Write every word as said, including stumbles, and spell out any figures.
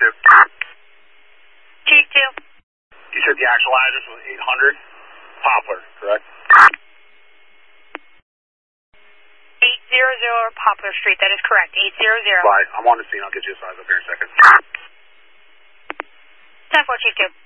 two. Chief two. You said the actual address was eight hundred Poplar, correct? eight hundred Poplar Street, that is correct. eight hundred. Right, I'm on the scene. I'll get you a size up here in a second. ten four, Chief two.